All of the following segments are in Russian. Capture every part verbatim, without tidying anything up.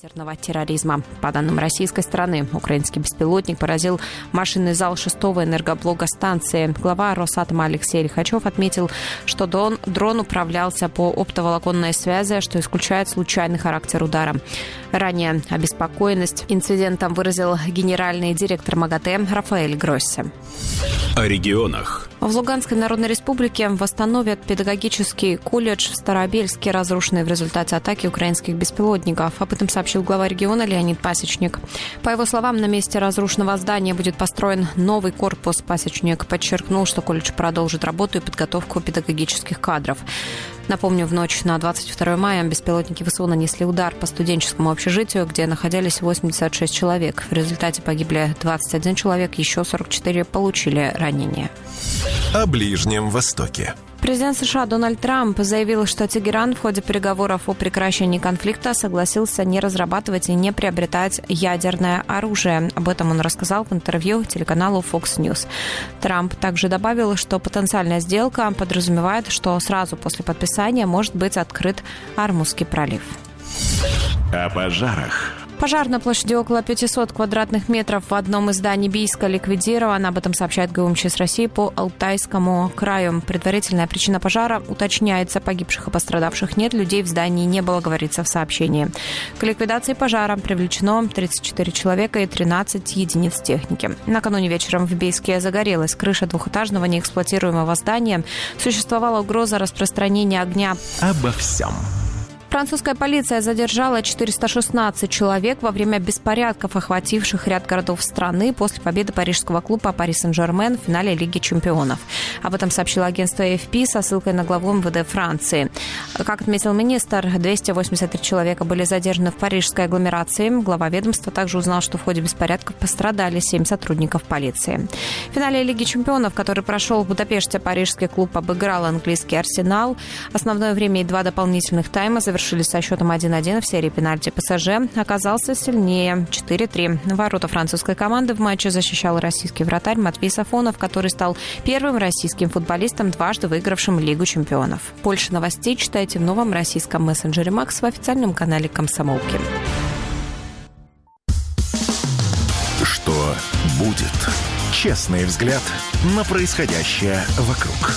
ядерного терроризма. По данным российской стороны, украинский беспилотник поразил машинный зал шестого энергоблока станции. Глава Росатома Алексей Лихачев отметил, что дрон, дрон управлялся по оптоволоконной связи, что исключает случайный характер удара. Ранее обеспокоенность инцидентом выразил генеральный директор МАГАТЭ Рафаэль Гросси. О регионах. В Луганской Народной Республике восстановят педагогический колледж в Старообельске, разрушенный в результате атаки украинских беспилотников. Об этом сообщил глава региона Леонид Пасечник. По его словам, на месте разрушенного здания будет построен новый корпус. Пасечник подчеркнул, что колледж продолжит работу и подготовку педагогических кадров. Напомню, в ночь на двадцать второе мая беспилотники ВСУ нанесли удар по студенческому общежитию, где находились восемьдесят шесть человек. В результате погибли двадцать один человек, еще сорок четыре получили ранения. О Ближнем Востоке. Президент США Дональд Трамп заявил, что Тегеран в ходе переговоров о прекращении конфликта согласился не разрабатывать и не приобретать ядерное оружие. Об этом он рассказал в интервью телеканалу Fox News. Трамп также добавил, что потенциальная сделка подразумевает, что сразу после подписания может быть открыт Ормузский пролив. О пожарах. Пожар на площади около пятисот квадратных метров в одном из зданий Бийска ликвидирован. Об этом сообщает ГУМЧС России по Алтайскому краю. Предварительная причина пожара уточняется. Погибших и пострадавших нет. Людей в здании не было, говорится в сообщении. К ликвидации пожара привлечено тридцать четыре человека и тринадцать единиц техники. Накануне вечером в Бийске загорелась крыша двухэтажного неэксплуатируемого здания. Существовала угроза распространения огня. Обо всем. Французская полиция задержала четыреста шестнадцать человек во время беспорядков, охвативших ряд городов страны после победы парижского клуба «Пари Сен-Жермен» в финале Лиги чемпионов. Об этом сообщило агентство эй эф пи со ссылкой на главу эм вэ дэ Франции. Как отметил министр, двести восемьдесят три человека были задержаны в парижской агломерации. Глава ведомства также узнал, что в ходе беспорядков пострадали семь сотрудников полиции. В финале Лиги чемпионов, который прошел в Будапеште, парижский клуб обыграл английский «Арсенал». Основное время и два дополнительных тайма завершились со счетом один-один. В серии пенальти ПСЖ оказался сильнее четыре три. Ворота французской команды в матче защищал российский вратарь Матвей Сафонов, который стал первым российским футболистом, дважды выигравшим Лигу чемпионов. Больше новостей читайте в новом российском мессенджере Макс в официальном канале «Комсомолки». Что будет? Честный взгляд на происходящее вокруг.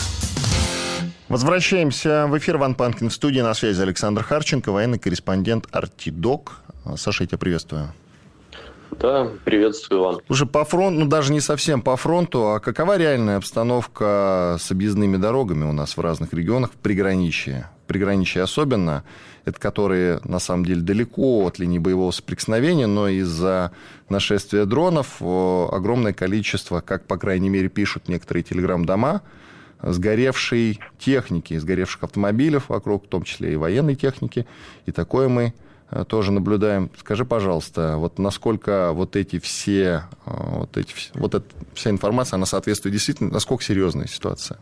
Возвращаемся в эфир. Ван Панкин в студии. На связи Александр Харченко, военный корреспондент Артидок. Саша, я тебя приветствую. Да, приветствую, Иван. Слушай, по фронту, ну даже не совсем по фронту, а какова реальная обстановка с объездными дорогами у нас в разных регионах в приграничье? В приграничье особенно, это которые на самом деле далеко от линии боевого соприкосновения, но из-за нашествия дронов огромное количество, как, по крайней мере, пишут некоторые телеграм-дома, сгоревшей техники, сгоревших автомобилей вокруг, в том числе и военной техники. И такое мы тоже наблюдаем. Скажи, пожалуйста, вот насколько вот эти все, вот эти, вот эта вся информация, она соответствует действительно, насколько серьезная ситуация?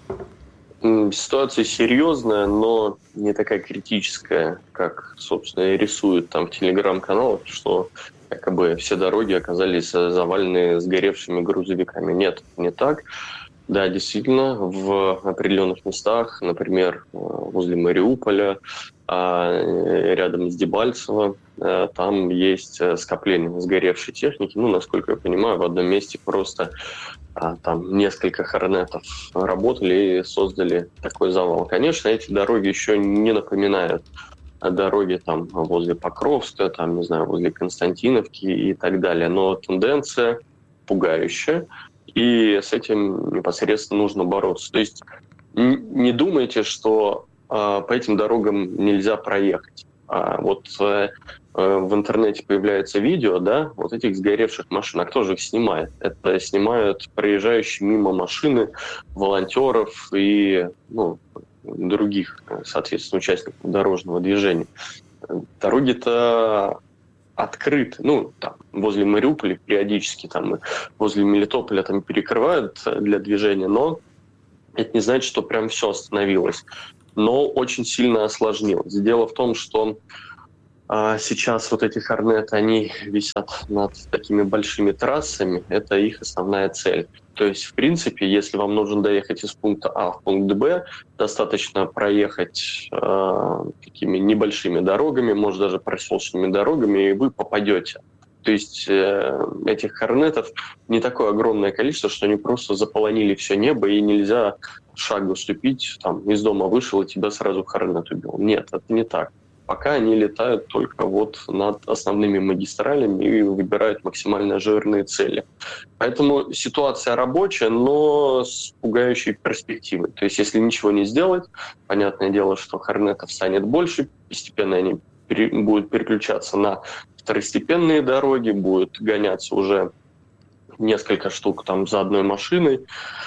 Ситуация серьезная, но не такая критическая, как, собственно, рисуют там в телеграм-каналах, что якобы все дороги оказались завалены сгоревшими грузовиками. Нет, не так. Да, действительно, в определенных местах, например, возле Мариуполя, рядом с Дебальцево, там есть скопление сгоревшей техники. Ну, насколько я понимаю, в одном месте просто там несколько хорнетов работали и создали такой завал. Конечно, эти дороги еще не напоминают дороги там возле Покровска, там, не знаю, возле Константиновки и так далее. Но тенденция пугающая. И с этим непосредственно нужно бороться. То есть не думайте, что э, по этим дорогам нельзя проехать. А вот э, в интернете появляется видео, да, вот этих сгоревших машин. А кто же их снимает? Это снимают проезжающие мимо машины волонтеров и ну, других, соответственно, участников дорожного движения. Дороги-то открыт, ну, там, возле Мариуполя периодически, там, возле Мелитополя там перекрывают для движения, но это не значит, что прям все остановилось. Но очень сильно осложнилось. Дело в том, что сейчас вот эти Хорнеты, они висят над такими большими трассами, это их основная цель. То есть, в принципе, если вам нужно доехать из пункта А в пункт Б, достаточно проехать э, такими небольшими дорогами, может, даже проселочными дорогами, и вы попадете. То есть э, этих Хорнетов не такое огромное количество, что они просто заполонили все небо, и нельзя шаг уступить, там, из дома вышел, и тебя сразу Хорнет убил. Нет, это не так. Пока они летают только вот над основными магистралями и выбирают максимально жирные цели. Поэтому ситуация рабочая, но с пугающей перспективой. То есть если ничего не сделать, понятное дело, что Хорнетов станет больше, постепенно они пере, будут переключаться на второстепенные дороги, будут гоняться уже несколько штук там за одной машиной.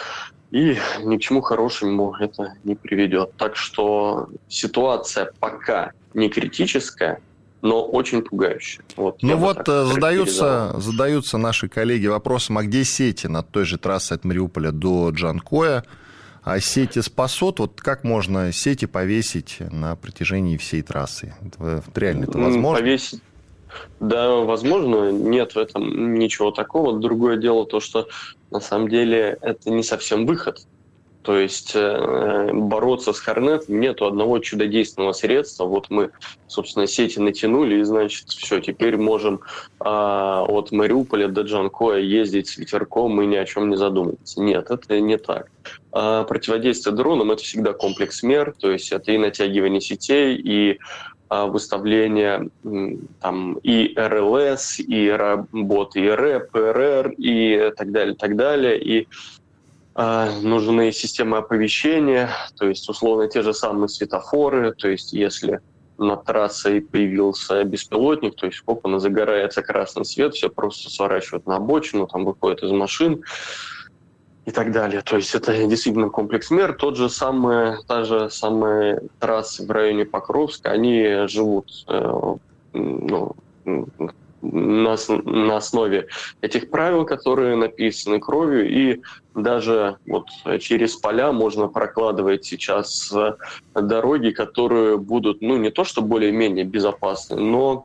И ни к чему хорошему это не приведет. Так что ситуация пока не критическая, но очень пугающая. Вот, ну вот задаются, задаются наши коллеги вопросом, а где сети над той же трассой от Мариуполя до Джанкоя? А сети спасут? Вот как можно сети повесить на протяжении всей трассы? Реально это возможно? Повесить? Да, возможно, нет в этом ничего такого. Другое дело то, что на самом деле это не совсем выход. То есть э, бороться с Хорнетом нету одного чудодейственного средства. Вот мы, собственно, сети натянули, и, значит, все, теперь можем э, от Мариуполя до Джанкоя ездить с ветерком и ни о чем не задумываться. Нет, это не так. А противодействие дронам – это всегда комплекс мер, то есть это и натягивание сетей, и выставление там и эр эл эс, и работы и рэп, и эр эр, и так далее, так далее, и э, нужны системы оповещения, то есть условно те же самые светофоры, то есть если над трассой появился беспилотник, то есть опа, загорается красный свет, все просто сворачивают на обочину, там выходят из машин и так далее. То есть это действительно комплекс мер. Тот же самый, та же самая трасса в районе Покровска, они живут э, ну, на, на основе этих правил, которые написаны кровью, и даже вот через поля можно прокладывать сейчас дороги, которые будут, ну, не то что более-менее безопасны, но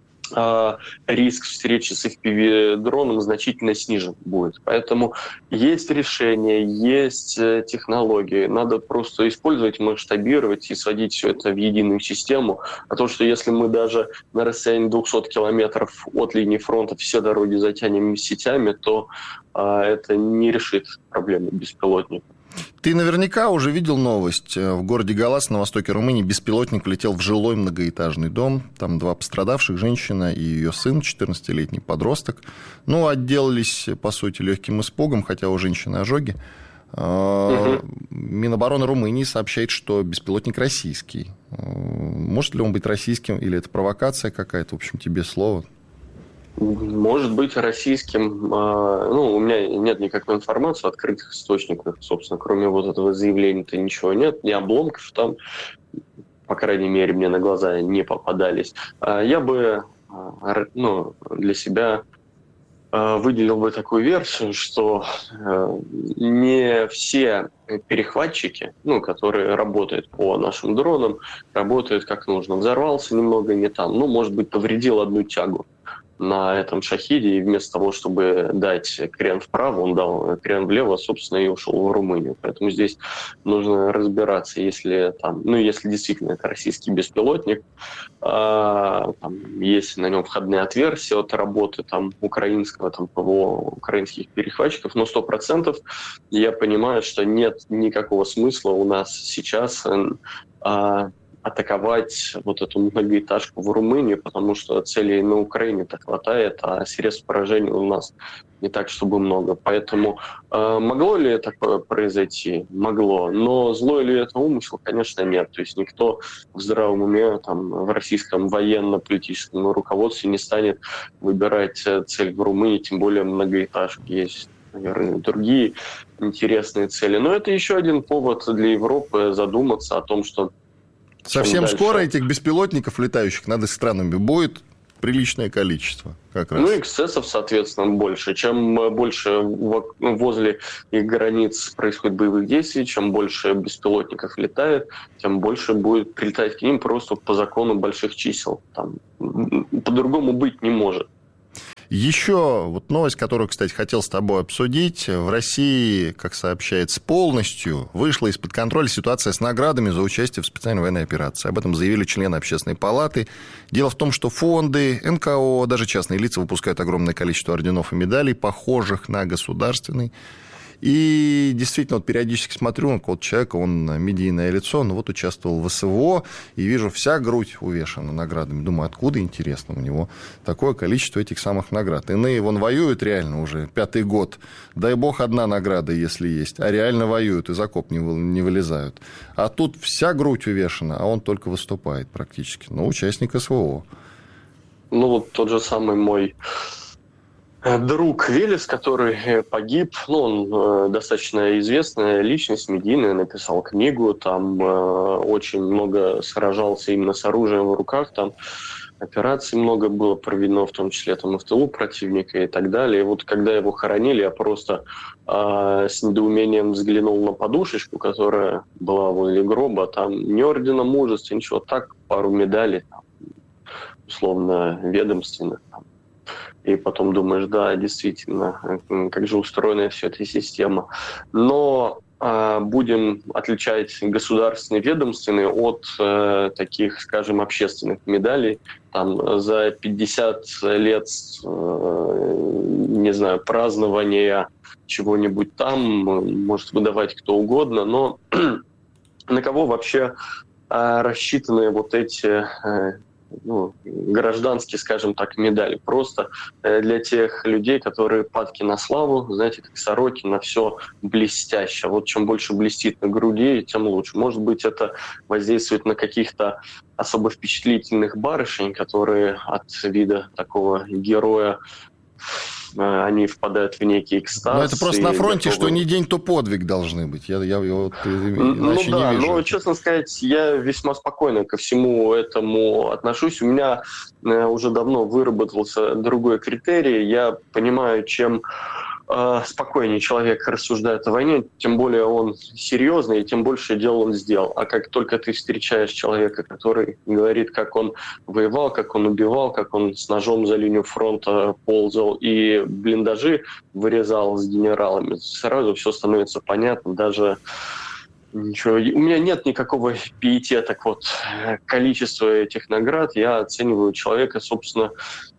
риск встречи с эф пи ви-дроном значительно снижен будет. Поэтому есть решения, есть технологии. Надо просто использовать, масштабировать и сводить все это в единую систему. А то, что если мы даже на расстоянии двухсот километров от линии фронта все дороги затянем сетями, то а, это не решит проблему беспилотников. Ты наверняка уже видел новость. В городе Галас на востоке Румынии беспилотник влетел в жилой многоэтажный дом. Там два пострадавших, женщина и ее сын, четырнадцатилетний подросток. Ну, отделались, по сути, легким испугом, хотя у женщины ожоги. Угу. Минобороны Румынии сообщает, что беспилотник российский. Может ли он быть российским, или это провокация какая-то? В общем, тебе слово. Может быть российским. Ну, у меня нет никакой информации, открытых источников, собственно, кроме вот этого заявления-то ничего нет, ни обломков там, по крайней мере, мне на глаза не попадались. Я бы, ну, для себя выделил бы такую версию, что не все перехватчики, ну, которые работают по нашим дронам, работают как нужно. Взорвался немного не там, ну, может быть, повредил одну тягу на этом шахиде, и вместо того, чтобы дать крен вправо, он дал крен влево, собственно, и ушел в Румынию. Поэтому здесь нужно разбираться, если там, ну, если действительно это российский беспилотник, а, там, есть на нем входные отверстия от работы там украинского, там, ПВО украинских перехватчиков, но сто процентов я понимаю, что нет никакого смысла у нас сейчас а, атаковать вот эту многоэтажку в Румынии, потому что целей на Украине-то хватает, а средств поражения у нас не так, чтобы много. Поэтому э, могло ли такое произойти? Могло. Но злой ли это умысел? Конечно, нет. То есть никто в здравом уме там, в российском военно-политическом руководстве не станет выбирать цель в Румынии, тем более многоэтажки. Есть, наверное, другие интересные цели. Но это еще один повод для Европы задуматься о том, что совсем скоро этих беспилотников летающих над их странами будет приличное количество. Как раз. Ну, эксцессов, соответственно, больше. Чем больше возле их границ происходит боевых действий, чем больше беспилотников летает, тем больше будет прилетать к ним просто по закону больших чисел. Там, по-другому быть не может. Еще вот новость, которую, кстати, хотел с тобой обсудить. В России, как сообщается, полностью вышла из-под контроля ситуация с наградами за участие в специальной военной операции. Об этом заявили члены Общественной палаты. Дело в том, что фонды, эн ка о, даже частные лица выпускают огромное количество орденов и медалей, похожих на государственный. И действительно, вот периодически смотрю на какого-то человека, он медийное лицо, ну вот участвовал в эс вэ о, и вижу, вся грудь увешана наградами. Думаю, откуда, интересно, у него такое количество этих самых наград. Иные, он воюет реально уже пятый год. Дай бог, одна награда, если есть. А реально воюют, из окоп не, вы, не вылезают. А тут вся грудь увешана, а он только выступает практически. Ну, участник эс вэ о. Ну, вот тот же самый мой... друг Велес, который погиб, ну, он э, достаточно известная личность, медийная, написал книгу, там э, очень много сражался именно с оружием в руках, там операций много было проведено, в том числе там и в тылу противника и так далее. И вот когда его хоронили, я просто э, с недоумением взглянул на подушечку, которая была возле гроба, там ни ордена мужества, ничего, так пару медалей, там, условно ведомственных, там. И потом думаешь, да, действительно, как же устроена вся эта система. Но э, будем отличать государственные, ведомственные от э, таких, скажем, общественных медалей. Там за пятьдесят лет, э, не знаю, празднования чего-нибудь там может выдавать кто угодно, но на кого вообще э, рассчитаны вот эти... Э, ну, гражданские, скажем так, медали. Просто для тех людей, которые падки на славу, знаете, как сороки, на все блестяще. Вот чем больше блестит на груди, тем лучше. Может быть, это воздействует на каких-то особо впечатлительных барышень, которые от вида такого героя они впадают в некий экстаз. Но это просто на фронте, готовы... что не день, то подвиг должны быть. Я, я вот, ну да, не вижу. Но, честно сказать, я весьма спокойно ко всему этому отношусь. У меня э, уже давно выработался другой критерий. Я понимаю, чем э, спокойнее человек рассуждает о войне, тем более он серьезный, и тем больше дел он сделал. А как только ты встречаешь человека, который говорит, как он воевал, как он убивал, как он с ножом за линию фронта ползал и блиндажи вырезал с генералами, сразу все становится понятно. Даже ничего, у меня нет никакого пиетета к вот количеству этих наград. Я оцениваю человека, собственно,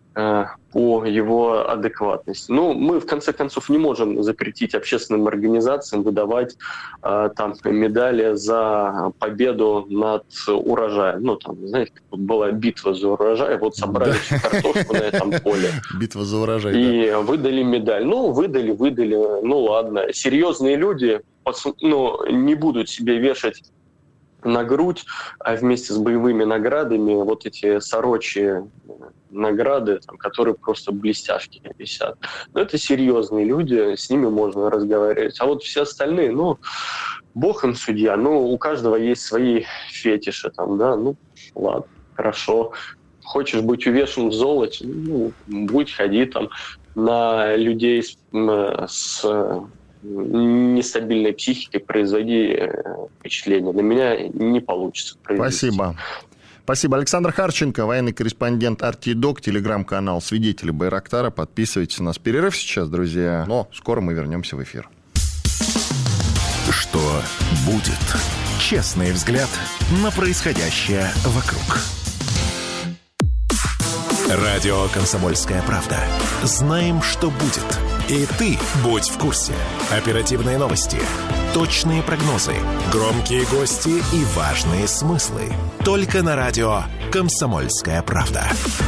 по его адекватности. Ну, мы, в конце концов, не можем запретить общественным организациям выдавать э, там медали за победу над урожаем. Ну, там, знаете, была битва за урожай, вот собрали всю картошку на этом поле. Битва за урожай, и выдали медаль. Ну, выдали, выдали, ну, ладно. Серьезные люди, ну, не будут себе вешать на грудь, а вместе с боевыми наградами вот эти сорочьи награды, там, которые просто блестяшки висят. Но это серьезные люди, с ними можно разговаривать. А вот все остальные, ну, бог им судья, ну, у каждого есть свои фетиши, там, да, ну, ладно, хорошо. Хочешь быть увешан в золоте, ну, будь, ходи там на людей с, с нестабильной психикой, производи впечатление. На меня не получится произвести. Спасибо. Спасибо. Александр Харченко, военный корреспондент Артидок, телеграм-канал «Свидетели Байрактара». Подписывайтесь. У нас перерыв сейчас, друзья, но скоро мы вернемся в эфир. Что будет? Честный взгляд на происходящее вокруг. Радио «Комсомольская правда». Знаем, что будет. И ты будь в курсе. Оперативные новости, точные прогнозы, громкие гости и важные смыслы. Только на радио «Комсомольская правда».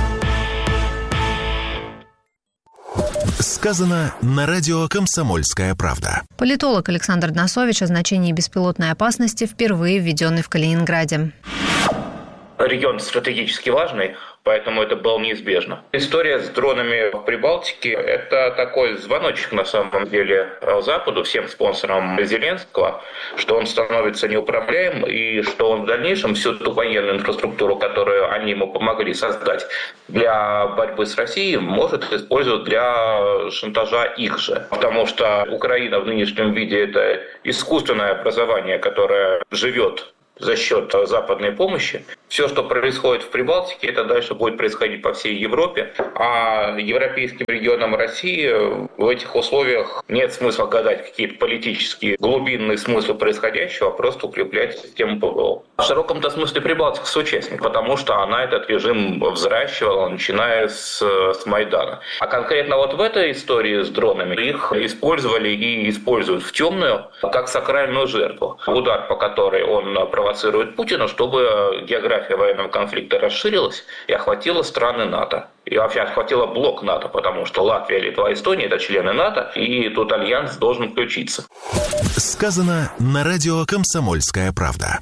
Сказано на радио «Комсомольская правда». Политолог Александр Носович о значении беспилотной опасности, впервые введенный в Калининграде. регион стратегически важный, поэтому это было неизбежно. История с дронами в Прибалтике – это такой звоночек, на самом деле, Западу, всем спонсорам Зеленского, что он становится неуправляем и что он в дальнейшем всю ту военную инфраструктуру, которую они ему помогли создать для борьбы с Россией, может использовать для шантажа их же. Потому что Украина в нынешнем виде – это искусственное образование, которое живет за счет западной помощи. Все, что происходит в Прибалтике, это дальше будет происходить по всей Европе. А европейским регионам России в этих условиях нет смысла гадать какие-то политические глубинные смыслы происходящего, а просто укреплять систему ПВО. В широком-то смысле Прибалтика соучастник, потому что она этот режим взращивала, начиная с, с Майдана. А конкретно вот в этой истории с дронами их использовали и используют в темную, как сакральную жертву. Удар, по которой он провоцирует Путина, чтобы география военного конфликта расширилась и охватила страны НАТО. И вообще охватила блок НАТО, потому что Латвия, Литва, Эстония – это члены НАТО, и тут альянс должен включиться. Сказано на радио «Комсомольская правда».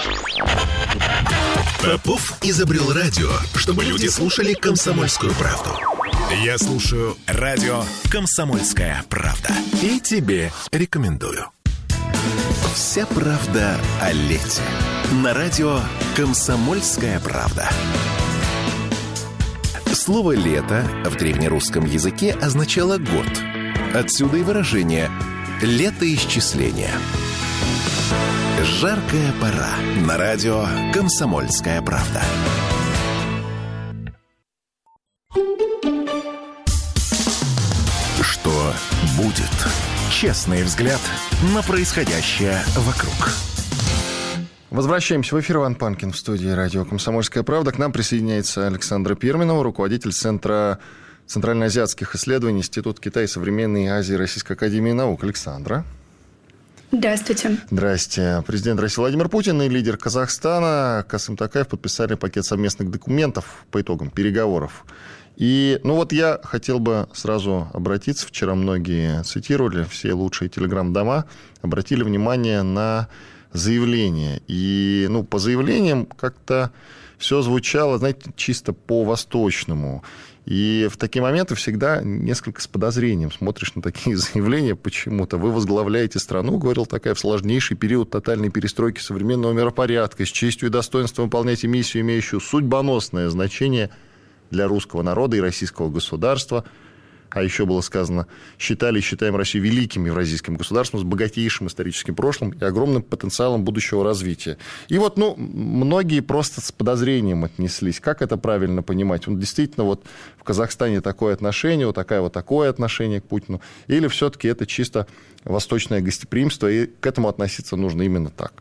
Попов изобрел радио, чтобы люди слушали «Комсомольскую правду». Я слушаю радио «Комсомольская правда». И тебе рекомендую. Вся правда о лете. На радио «Комсомольская правда». Слово «лето» в древнерусском языке означало «год». Отсюда и выражение «летоисчисление». Жаркая пора. На радио «Комсомольская правда». Что будет? Честный взгляд на происходящее вокруг. Возвращаемся в эфир. Иван Панкин в студии радио «Комсомольская правда». К нам присоединяется Александра Перминова, руководитель Центра центральноазиатских исследований Института Китая и современной Азии Российской академии наук. Александра. Здравствуйте. Здрасте. Президент России Владимир Путин и лидер Казахстана Касым Токаев подписали пакет совместных документов по итогам переговоров. И, ну вот я хотел бы сразу обратиться, вчера многие цитировали, все лучшие телеграм-дома обратили внимание на заявление. И, ну, по заявлениям как-то все звучало, знаете, чисто по-восточному. И в такие моменты всегда несколько с подозрением смотришь на такие заявления почему-то. Вы возглавляете страну, говорил Токаев, в сложнейший период тотальной перестройки современного миропорядка, с честью и достоинством выполняете миссию, имеющую судьбоносное значение для русского народа и российского государства. А еще было сказано, считали и считаем Россию великим евразийским государством с богатейшим историческим прошлым и огромным потенциалом будущего развития. И вот, ну, многие просто с подозрением отнеслись. Как это правильно понимать? Он действительно вот в Казахстане такое отношение, вот такое вот такое отношение к Путину? Или все-таки это чисто восточное гостеприимство, и к этому относиться нужно именно так?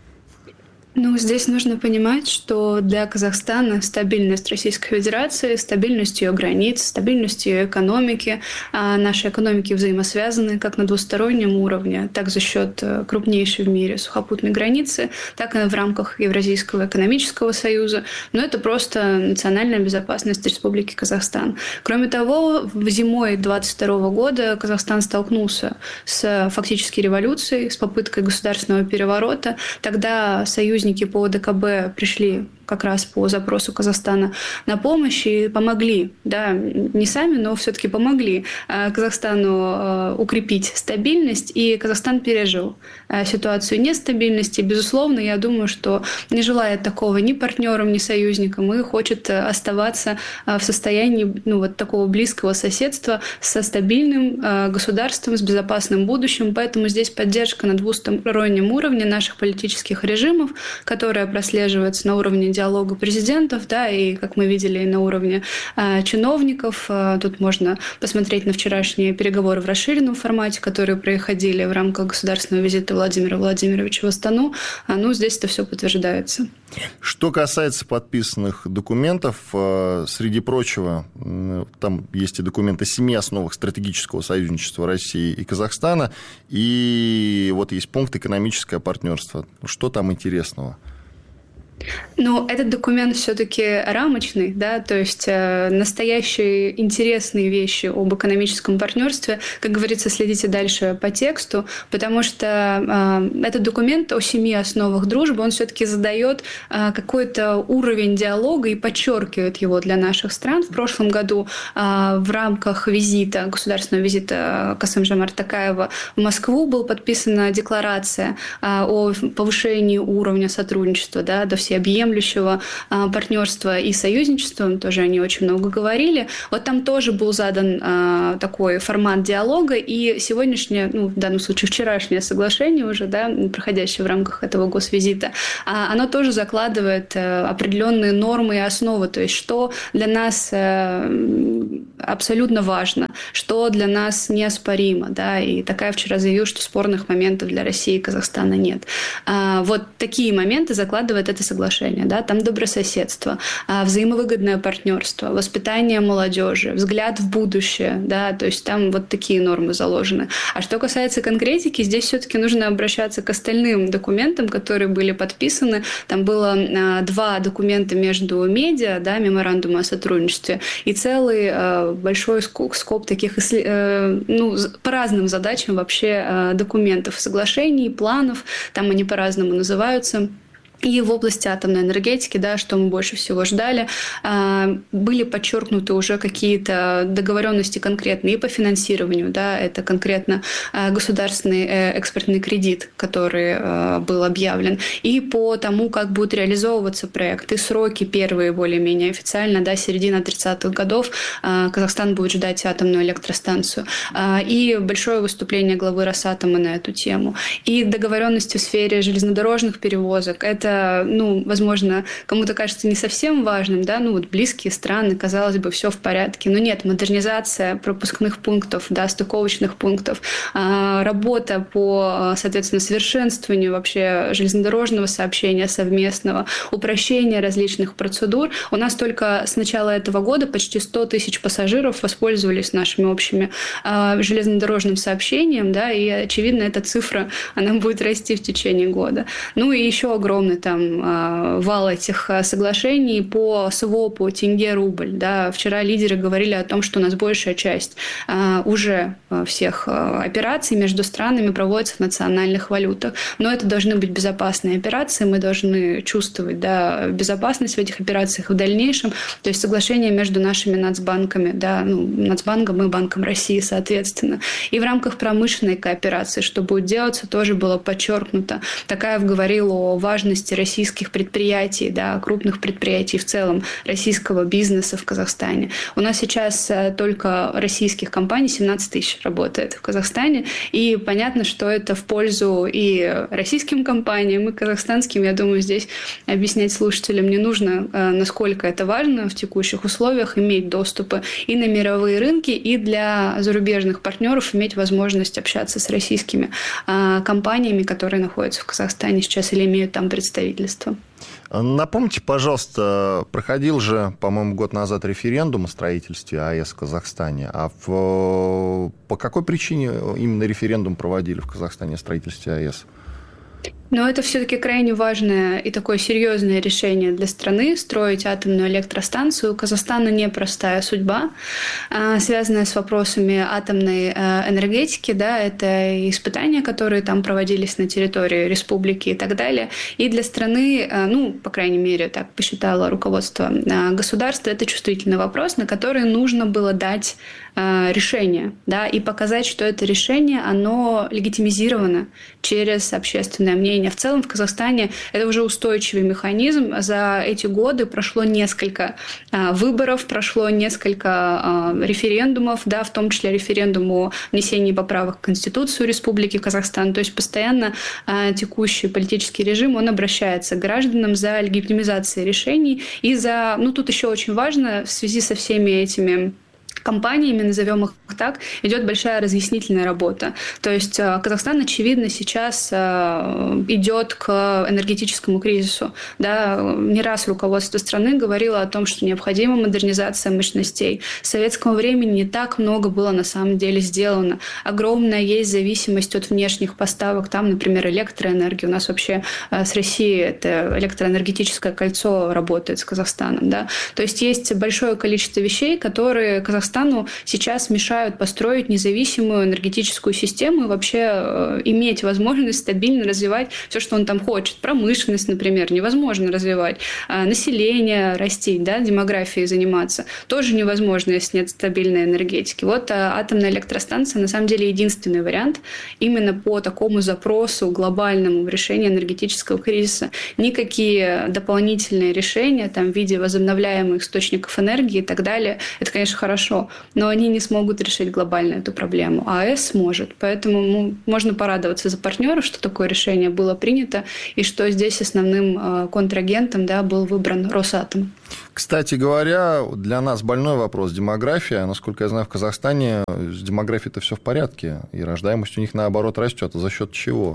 Ну, здесь нужно понимать, что для Казахстана стабильность Российской Федерации, стабильность ее границ, стабильность ее экономики, а наши экономики взаимосвязаны как на двустороннем уровне, так за счет крупнейшей в мире сухопутной границы, так и в рамках Евразийского экономического союза. Но это просто национальная безопасность Республики Казахстан. Кроме того, зимой двадцать второго года Казахстан столкнулся с фактически революцией, с попыткой государственного переворота. Тогда союзники по ОДКБ пришли как раз по запросу Казахстана на помощь и помогли, да, не сами, но все-таки помогли Казахстану укрепить стабильность, и Казахстан пережил ситуацию нестабильности. Безусловно, я думаю, что не желает такого ни партнерам, ни союзникам, и хочет оставаться в состоянии, ну, вот такого близкого соседства со стабильным государством, с безопасным будущим. Поэтому здесь поддержка на двустороннем уровне наших политических режимов, которая прослеживается на уровне диалога президентов, да, и, как мы видели, на уровне э, чиновников. Э, тут можно посмотреть на вчерашние переговоры в расширенном формате, которые проходили в рамках государственного визита Владимира Владимировича в Астану. А, ну, здесь это все подтверждается. Что касается подписанных документов, э, среди прочего, э, там есть и документы о семи основах стратегического союзничества России и Казахстана, и вот есть пункт «Экономическое партнерство». Что там интересного? Ну, этот документ все-таки рамочный, да, то есть э, настоящие интересные вещи об экономическом партнерстве, как говорится, следите дальше по тексту, потому что э, этот документ о семи основах дружбы, он все-таки задает э, какой-то уровень диалога и подчеркивает его для наших стран. В прошлом году э, в рамках визита, государственного визита Касым-Жомарта Токаева в Москву была подписана декларация э, о повышении уровня сотрудничества, да, до всеобъемлющего партнерства и союзничества, тоже они очень много говорили. Вот там тоже был задан а, такой формат диалога, и сегодняшнее, ну, в данном случае вчерашнее соглашение уже, да, проходящее в рамках этого госвизита, а, оно тоже закладывает а, определенные нормы и основы, то есть что для нас а, абсолютно важно, что для нас неоспоримо, да, и Токаев вчера заявил, что спорных моментов для России и Казахстана нет. А, вот такие моменты закладывает это соглашение. Да, там добрососедство, взаимовыгодное партнерство, воспитание молодежи, взгляд в будущее, да, то есть там вот такие нормы заложены. А что касается конкретики, здесь все-таки нужно обращаться к остальным документам, которые были подписаны. Там было два документа между медиа, да, меморандума о сотрудничестве, и целый большой скоп таких, ну, по разным задачам вообще документов, соглашений, планов, там они по-разному называются. И в области атомной энергетики, да, что мы больше всего ждали, были подчеркнуты уже какие-то договоренности конкретные и по финансированию. Да, это конкретно государственный экспортный кредит, который был объявлен, и по тому, как будет реализовываться проект, и сроки первые более-менее официально, да, середина тридцатых годов Казахстан будет ждать атомную электростанцию. И большое выступление главы Росатома на эту тему. И договоренности в сфере железнодорожных перевозок. Это, ну, возможно, кому-то кажется не совсем важным, да, ну, вот близкие страны, казалось бы, все в порядке, но нет, модернизация пропускных пунктов, да, стыковочных пунктов, работа по, соответственно, совершенствованию вообще железнодорожного сообщения совместного, упрощение различных процедур. У нас только с начала этого года почти сто тысяч пассажиров воспользовались нашими общими железнодорожным сообщением, да, и, очевидно, эта цифра, она будет расти в течение года. Ну, и еще огромный там вал этих соглашений по свопу тенге-рубль. Да. Вчера лидеры говорили о том, что у нас большая часть уже всех операций между странами проводится в национальных валютах. Но это должны быть безопасные операции, мы должны чувствовать, да, безопасность в этих операциях в дальнейшем. То есть соглашение между нашими нацбанками, да, ну, Нацбанком и Банком России, соответственно. И в рамках промышленной кооперации, что будет делаться, тоже было подчеркнуто. Токаев говорил о важности российских предприятий, да, крупных предприятий в целом, российского бизнеса в Казахстане. У нас сейчас только российских компаний семнадцать тысяч работает в Казахстане, и понятно, что это в пользу и российским компаниям, и казахстанским. Я думаю, здесь объяснять слушателям не нужно, насколько это важно в текущих условиях иметь доступы и на мировые рынки, и для зарубежных партнеров иметь возможность общаться с российскими компаниями, которые находятся в Казахстане сейчас или имеют там представительство. Напомните, пожалуйста, проходил же, по-моему, год назад референдум о строительстве АЭС в Казахстане. А в... по какой причине именно референдум проводили в Казахстане о строительстве АЭС? Но это все-таки крайне важное и такое серьезное решение для страны — строить атомную электростанцию. У Казахстана непростая судьба, связанная с вопросами атомной энергетики. Да, это испытания, которые там проводились на территории республики и так далее. И для страны, ну, по крайней мере, так посчитало руководство государства, это чувствительный вопрос, на который нужно было дать решение, да, и показать, что это решение, оно легитимизировано через общественное мнение. В целом в Казахстане это уже устойчивый механизм. За эти годы прошло несколько выборов, прошло несколько референдумов, да, в том числе референдум о внесении поправок в Конституцию Республики Казахстан. То есть постоянно текущий политический режим, он обращается к гражданам за легитимизацией решений и за, ну, тут еще очень важно в связи со всеми этими компаниями, назовем их так, идет большая разъяснительная работа. То есть Казахстан, очевидно, сейчас идет к энергетическому кризису. Да, не раз руководство страны говорило о том, что необходима модернизация мощностей. С советского времени не так много было на самом деле сделано. Огромная есть зависимость от внешних поставок. Там, например, электроэнергия. У нас вообще с Россией это электроэнергетическое кольцо работает с Казахстаном. Да? То есть есть большое количество вещей, которые Казахстану сейчас мешают построить независимую энергетическую систему и вообще э, иметь возможность стабильно развивать все, что он там хочет. Промышленность, например, невозможно развивать. А население растить, да, демографией заниматься тоже невозможно, если нет стабильной энергетики. Вот а, атомная электростанция на самом деле единственный вариант именно по такому запросу глобальному в решении энергетического кризиса. Никакие дополнительные решения там, в виде возобновляемых источников энергии и так далее, это, конечно, хорошо, но они не смогут решить глобально эту проблему. А АЭС сможет. Поэтому ну, можно порадоваться за партнеров, что такое решение было принято, и что здесь основным э, контрагентом да, был выбран Росатом. Кстати говоря, для нас больной вопрос демография. Насколько я знаю, в Казахстане с демографией-то все в порядке, и рождаемость у них, наоборот, растет. А за счет чего?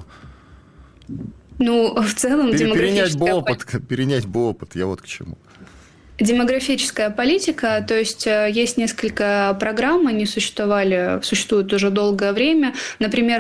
Ну, в целом, Пере- демографическая... Перенять бы опыт, перенять бы опыт, я вот к чему. Демографическая политика, то есть есть несколько программ, они существовали, существуют уже долгое время. Например,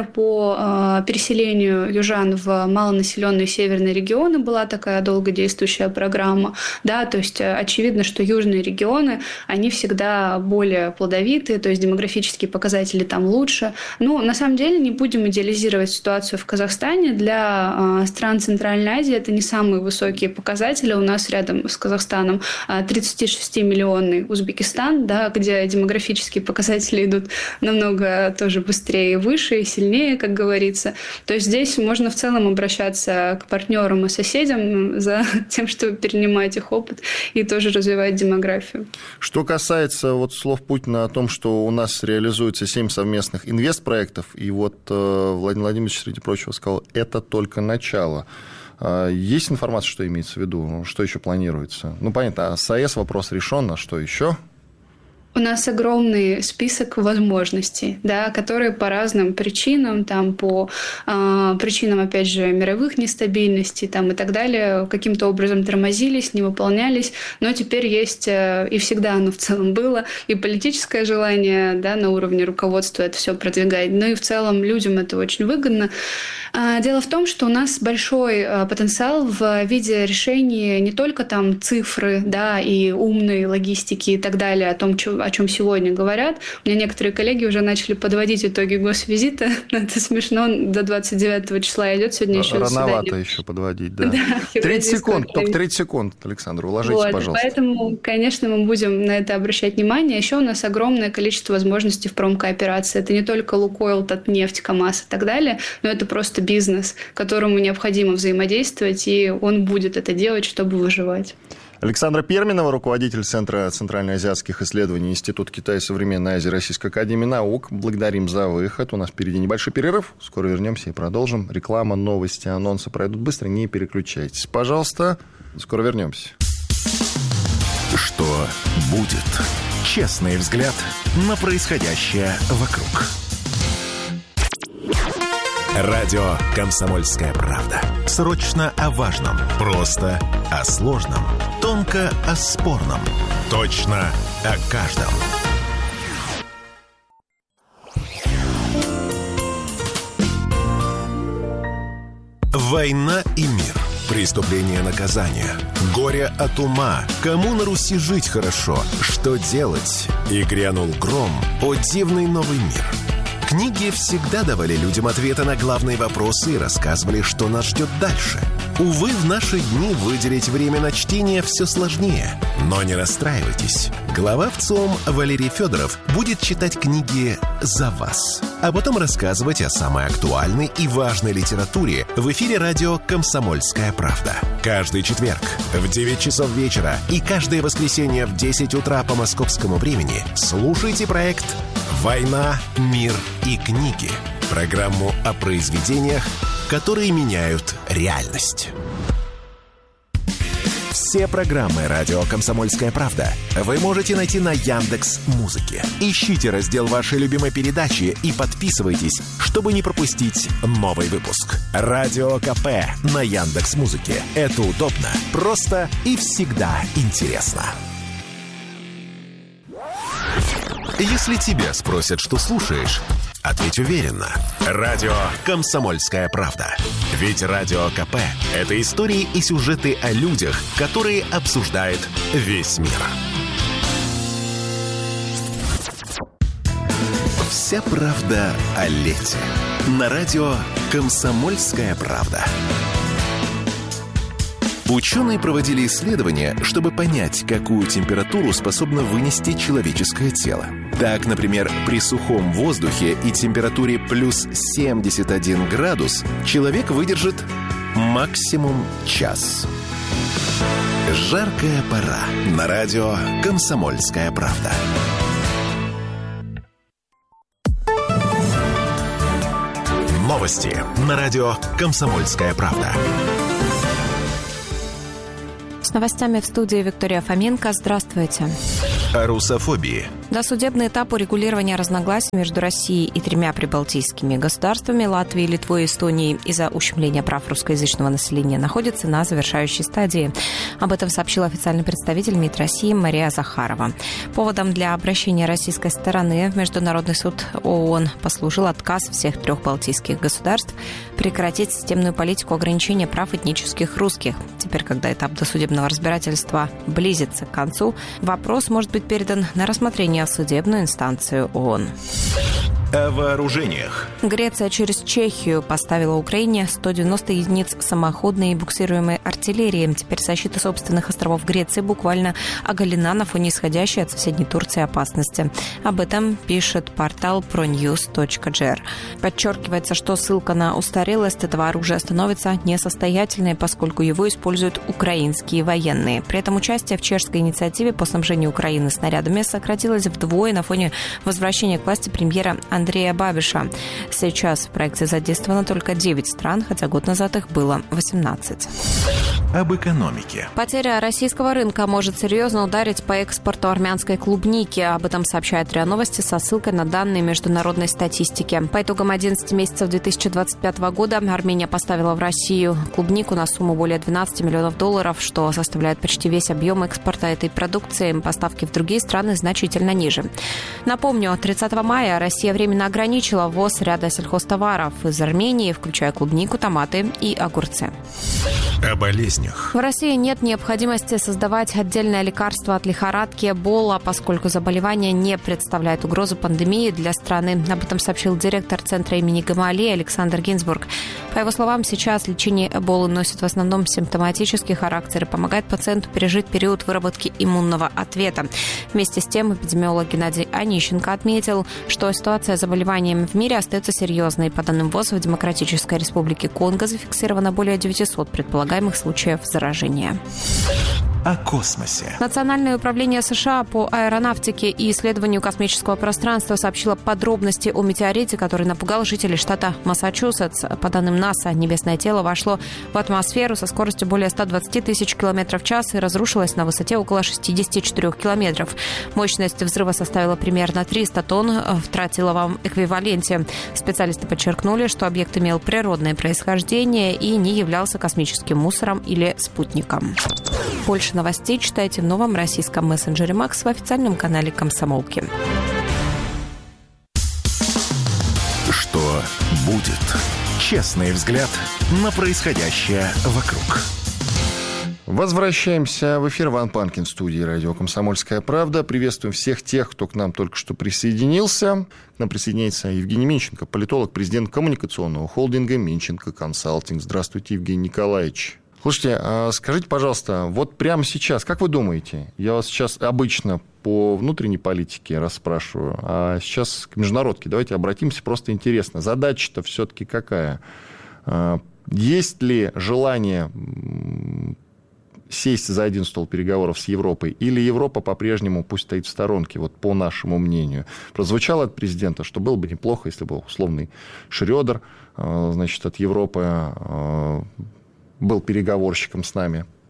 по переселению южан в малонаселенные северные регионы была такая долгодействующая программа. Да, то есть очевидно, что южные регионы, они всегда более плодовитые, то есть демографические показатели там лучше. Ну, на самом деле, не будем идеализировать ситуацию в Казахстане. Для стран Центральной Азии это не самые высокие показатели. У нас рядом с Казахстаном тридцатишестимиллионный Узбекистан, да, где демографические показатели идут намного тоже быстрее и выше, и сильнее, как говорится. То есть здесь можно в целом обращаться к партнерам и соседям за тем, чтобы перенимать их опыт и тоже развивать демографию. Что касается вот слов Путина о том, что у нас реализуется семь совместных инвестпроектов, и вот Владимир Владимирович, среди прочего, сказал, это только начало. Есть информация, что имеется в виду? Что еще планируется? Ну, понятно, а с АЭС вопрос решен, а что еще? У нас огромный список возможностей, да, которые по разным причинам, там, по э, причинам, опять же, мировых нестабильностей там, и так далее, каким-то образом тормозились, не выполнялись, но теперь есть, э, и всегда оно в целом было, и политическое желание да, на уровне руководства это все продвигать, ну и в целом людям это очень выгодно. Э, дело в том, что у нас большой э, потенциал в виде решения не только там цифры, да, и умной логистики и так далее, о том, что о чем сегодня говорят. У меня некоторые коллеги уже начали подводить итоги госвизита. Это смешно. До двадцать девятого числа идет. Сегодня еще рановато заседание. Еще подводить, да. да тридцать секунд, только тридцать секунд, Александр, уложитесь, вот, пожалуйста. Поэтому, конечно, мы будем на это обращать внимание. Еще у нас огромное количество возможностей в промкооперации. Это не только Лукойл, Татнефть, КамАЗ и так далее, но это просто бизнес, которому необходимо взаимодействовать, и он будет это делать, чтобы выживать. Александра Перминова, руководитель Центра центральноазиатских исследований Института Китая и Современной Азии Российской Академии Наук. Благодарим за выход. У нас впереди небольшой перерыв. Скоро вернемся и продолжим. Реклама, новости, анонсы пройдут быстро. Не переключайтесь, пожалуйста. Скоро вернемся. Что будет? Честный взгляд на происходящее вокруг. Радио «Комсомольская правда». Срочно о важном. Просто о сложном. Тонко о спорном. Точно о каждом. Война и мир. Преступление, наказание. Горе от ума. Кому на Руси жить хорошо? Что делать? И грянул гром. О дивный новый мир. Книги всегда давали людям ответы на главные вопросы и рассказывали, что нас ждет дальше. Увы, в наши дни выделить время на чтение все сложнее. Но не расстраивайтесь. Глава ВЦИОМ Валерий Федоров будет читать книги за вас, а потом рассказывать о самой актуальной и важной литературе в эфире радио «Комсомольская правда». Каждый четверг в девять часов вечера и каждое воскресенье в десять утра по московскому времени слушайте проект «Война, мир и книги». Программу о произведениях, которые меняют реальность. Все Все программы «Радио Комсомольская правда» вы можете найти на Яндекс.Музыке. Ищите раздел вашей любимой передачи и подписывайтесь, чтобы не пропустить новый выпуск. Радио КП на Яндекс.Музыке. Это удобно, просто и всегда интересно. Если тебя спросят, что слушаешь, ответь уверенно. Радио «Комсомольская правда». Ведь Радио КП – это истории и сюжеты о людях, которые обсуждает весь мир. Вся правда о лете. На радио «Комсомольская правда». Ученые проводили исследования, чтобы понять, какую температуру способно вынести человеческое тело. Так, например, при сухом воздухе и температуре плюс семьдесят один градус человек выдержит максимум час. Жаркая пора. На радио «Комсомольская правда». Новости на радио «Комсомольская правда». С новостями в студии Виктория Фоменко. Здравствуйте. О русофобии. Досудебный этап урегулирования разногласий между Россией и тремя прибалтийскими государствами, Латвией, Литвой и Эстонией, из-за ущемления прав русскоязычного населения находится на завершающей стадии. Об этом сообщил официальный представитель МИД России Мария Захарова. Поводом для обращения российской стороны в Международный суд ООН послужил отказ всех трех балтийских государств прекратить системную политику ограничения прав этнических русских. Теперь, когда этап досудебного разбирательства близится к концу, вопрос может быть передан на рассмотрение в судебную инстанцию ООН. О вооружениях. Греция через Чехию поставила Украине сто девяносто единиц самоходной и буксируемой артиллерии. Теперь защита собственных островов Греции буквально оголена на фоне исходящей от соседней Турции опасности. Об этом пишет портал проньюз точка джи ар. Подчеркивается, что ссылка на устарелость этого оружия становится несостоятельной, поскольку его используют украинские военные. При этом участие в чешской инициативе по снабжению Украины снарядами сократилось вдвое на фоне возвращения к власти премьера Андрея Бабиша. Сейчас в проекте задействовано только девять стран, хотя год назад их было восемнадцать. Об экономике. Потеря российского рынка может серьезно ударить по экспорту армянской клубники. Об этом сообщает РИА Новости со ссылкой на данные международной статистики. По итогам одиннадцати месяцев две тысячи двадцать пятого года Армения поставила в Россию клубнику на сумму более двенадцати миллионов долларов, что составляет почти весь объем экспорта этой продукции. Поставки в другие страны значительно ниже. Напомню, тридцатого мая Россия временно ограничила ввоз ряда сельхозтоваров из Армении, включая клубнику, томаты и огурцы. О болезнях. В России нет необходимости создавать отдельное лекарство от лихорадки Эбола, поскольку заболевание не представляет угрозы пандемии для страны. Об этом сообщил директор Центра имени Гамалеи Александр Гинзбург. По его словам, сейчас лечение Эболы носит в основном симптоматический характер и помогает пациенту пережить период выработки иммунного ответа. Вместе с тем, эпидемиолог Геннадий Онищенко отметил, что ситуация с заболеванием в мире остается серьезной. По данным ВОЗ, в Демократической Республике Конго зафиксировано более девятисот предполагаемых случаев заражения. О космосе. Национальное управление США по аэронавтике и исследованию космического пространства сообщило подробности о метеорите, который напугал жителей штата Массачусетс. По данным НАСА, небесное тело вошло в атмосферу со скоростью более ста двадцати тысяч километров в час и разрушилось на высоте около шестидесяти четырёх километров. Мощность взрыва составила примерно триста тонн в тротиловом эквиваленте. Специалисты подчеркнули, что объект имел природное происхождение и не являлся космическим мусором или спутником. Больше новостей читайте в новом российском мессенджере Макс в официальном канале Комсомолки. Что будет? Честный взгляд на происходящее вокруг. Возвращаемся в эфир. Иван Панкин, в студии радио «Комсомольская правда». Приветствуем всех тех, кто к нам только что присоединился. К нам присоединяется Евгений Минченко, политолог, президент коммуникационного холдинга «Минченко Консалтинг». Здравствуйте, Евгений Николаевич. Слушайте, а скажите, пожалуйста, вот прямо сейчас, как вы думаете, я вас сейчас обычно по внутренней политике расспрашиваю, а сейчас к международке давайте обратимся, просто интересно, задача-то все-таки какая? Есть ли желание сесть за один стол переговоров с Европой, или Европа по-прежнему пусть стоит в сторонке, вот по нашему мнению? Прозвучало от президента, что было бы неплохо, если бы условный Шрёдер, значит, от Европы был переговорщиком с нами.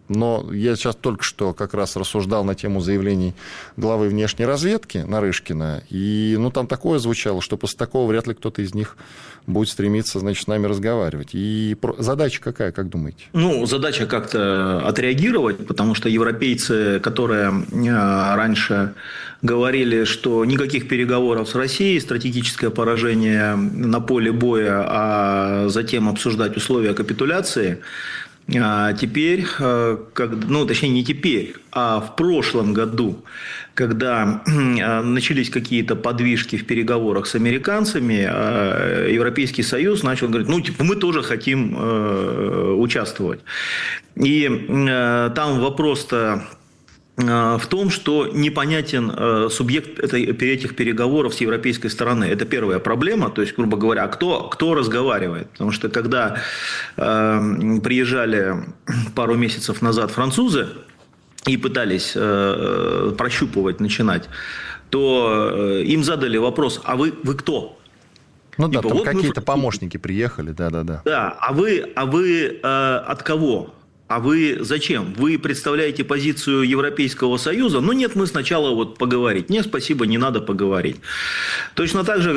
Но я сейчас только что как раз рассуждал на тему заявлений главы внешней разведки Нарышкина, и ну, там такое звучало, что после такого вряд ли кто-то из них будет стремиться, значит, с нами разговаривать. И задача какая, как думаете? Ну, задача как-то отреагировать, потому что европейцы, которые раньше говорили, что никаких переговоров с Россией, стратегическое поражение на поле боя, а затем обсуждать условия капитуляции, а теперь, как, ну, точнее, не теперь, а в прошлом году, когда начались какие-то подвижки в переговорах с американцами, Европейский Союз начал говорить, ну, типа, мы тоже хотим участвовать. И там вопрос-то в том, что непонятен субъект этих переговоров с европейской стороны. Это первая проблема. То есть, грубо говоря, кто, кто разговаривает? Потому что когда э, приезжали пару месяцев назад французы и пытались э, прощупывать, начинать, то э, им задали вопрос, а вы, вы кто? Ну да, типа, там вот какие-то мы... помощники приехали, да-да-да. Да, а вы, а вы э, от кого? А вы зачем? Вы представляете позицию Европейского Союза? Ну нет, мы сначала вот поговорить. Нет, спасибо, не надо поговорить. Точно так же